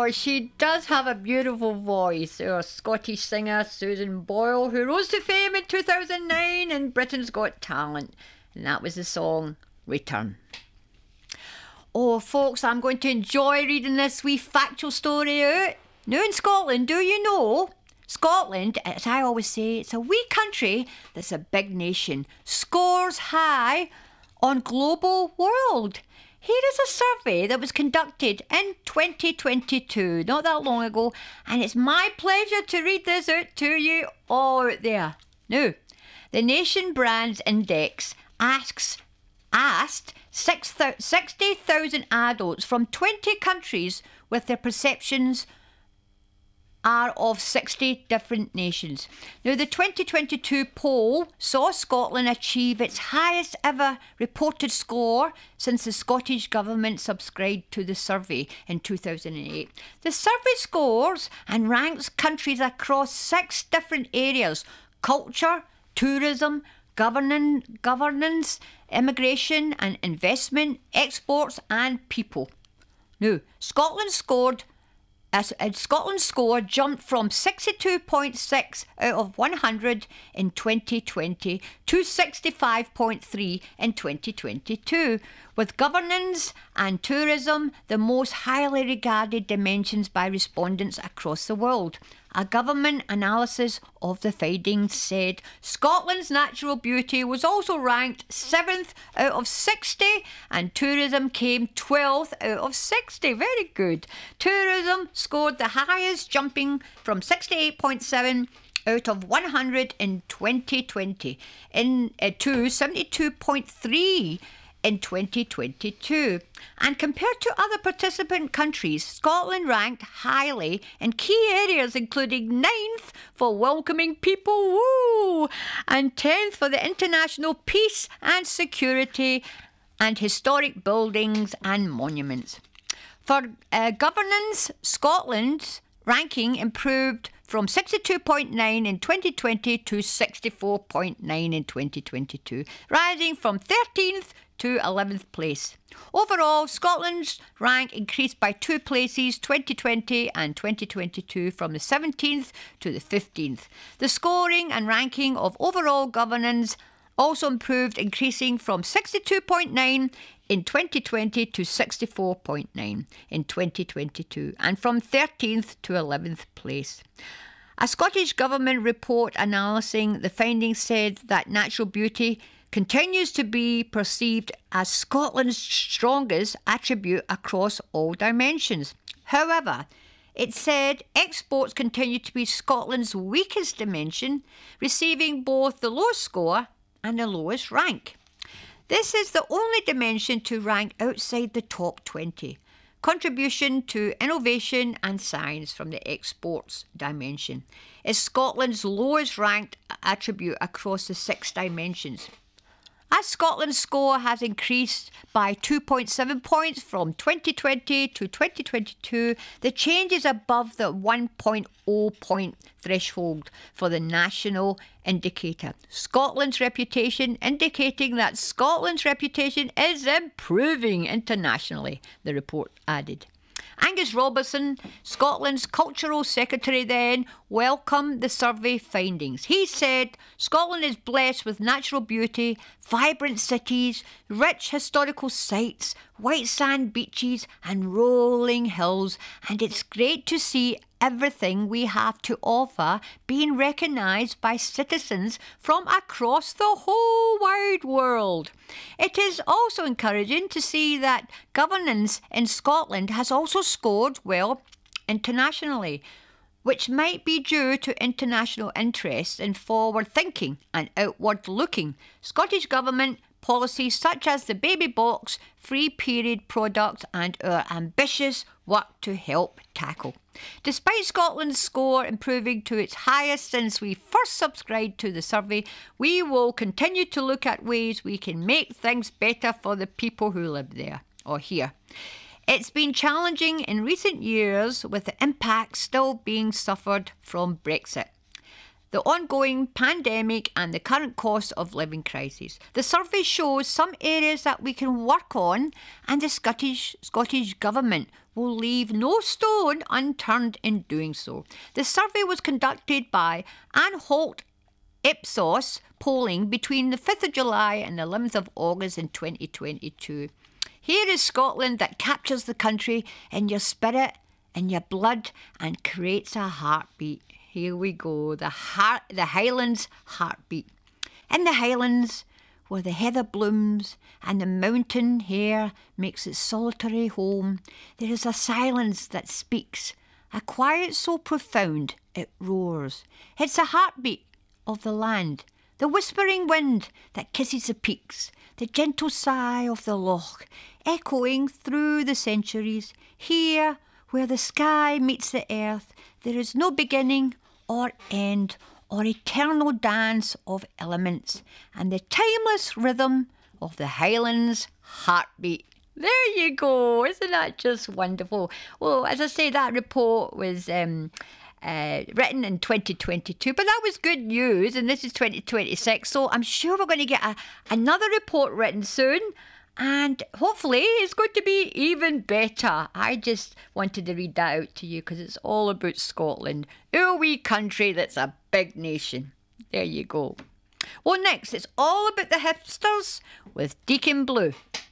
Oh, she does have a beautiful voice. Our Scottish singer Susan Boyle, who rose to fame in 2009 in Britain's Got Talent. And that was the song Return. Oh, folks, I'm going to enjoy reading this wee factual story out. Now in Scotland, do you know? Scotland, as I always say, it's a wee country that's a big nation. Scores high on Global World. Here is a survey that was conducted in 2022, not that long ago, and it's my pleasure to read this out to you all out there. Now, the Nation Brands Index asked 60,000 adults from 20 countries with their perceptions are of 60 different nations. Now, the 2022 poll saw Scotland achieve its highest ever reported score since the Scottish Government subscribed to the survey in 2008. The survey scores and ranks countries across 6 different areas: culture, tourism, governance, immigration and investment, exports and people. Now, Scotland's score jumped from 62.6 out of 100 in 2020 to 65.3 in 2022, with governance and tourism the most highly regarded dimensions by respondents across the world. A government analysis of the findings said Scotland's natural beauty was also ranked 7th out of 60 and tourism came 12th out of 60. Very good. Tourism scored the highest, jumping from 68.7 out of 100 in 2020 to 72.3 in 2022. And compared to other participant countries, Scotland ranked highly in key areas including 9th for welcoming people, woo, and 10th for the international peace and security and historic buildings and monuments. For governance, Scotland's ranking improved from 62.9 in 2020 to 64.9 in 2022, rising from 13th to 11th place. Overall, Scotland's rank increased by 2 places, 2020 and 2022, from the 17th to the 15th. The scoring and ranking of overall governance also improved, increasing from 62.9 in 2020 to 64.9 in 2022, and from 13th to 11th place. A Scottish Government report analysing the findings said that natural beauty continues to be perceived as Scotland's strongest attribute across all dimensions. However, it said exports continue to be Scotland's weakest dimension, receiving both the lowest score and the lowest rank. This is the only dimension to rank outside the top 20. Contribution to innovation and science from the exports dimension is Scotland's lowest ranked attribute across the 6 dimensions. As Scotland's score has increased by 2.7 points from 2020 to 2022, the change is above the 1.0 point threshold for the national indicator. Scotland's reputation, indicating that Scotland's reputation is improving internationally, the report added. Angus Robertson, Scotland's Cultural Secretary, then welcomed the survey findings. He said Scotland is blessed with natural beauty, vibrant cities, rich historical sites, white sand beaches and rolling hills, and it's great to see everything we have to offer being recognised by citizens from across the whole wide world. It is also encouraging to see that governance in Scotland has also scored well internationally, which might be due to international interest in forward-thinking and outward-looking Scottish Government policies such as the Baby Box, free period product and our ambitious work to help tackle. Despite Scotland's score improving to its highest since we first subscribed to the survey, we will continue to look at ways we can make things better for the people who live there or here. It's been challenging in recent years with the impact still being suffered from Brexit. the ongoing pandemic and the current cost of living crisis. The survey shows some areas that we can work on, and the Scottish Government will leave no stone unturned in doing so. The survey was conducted by Anne Holt Ipsos polling between the 5th of July and the 11th of August in 2022. Here is Scotland that captures the country in your spirit, in your blood, and creates a heartbeat. Here we go, the Highlands heartbeat. In the Highlands, where the heather blooms and the mountain air makes its solitary home, there is a silence that speaks, a quiet so profound it roars. It's a heartbeat of the land, the whispering wind that kisses the peaks, the gentle sigh of the loch, echoing through the centuries. Here, where the sky meets the earth, there is no beginning or end or eternal dance of elements, and the timeless rhythm of the Highlands heartbeat. There you go. Isn't that just wonderful? Well, as I say, that report was written in 2022, but that was good news, and this is 2026, so I'm sure we're going to get another report written soon, and hopefully it's going to be even better. I just wanted to read that out to you because it's all about Scotland, our wee country that's a big nation. There you go. Well, next, it's all about the hipsters with Deacon Blue.